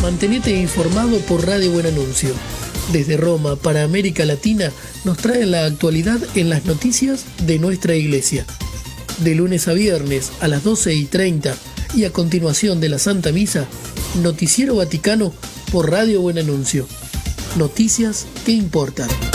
Mantenete informado por Radio Buen Anuncio. Desde Roma para América Latina nos trae la actualidad en las noticias de nuestra iglesia. De lunes a viernes a las 12:30 y a continuación de la Santa Misa, Noticiero Vaticano por Radio Buen Anuncio. Noticias que importan.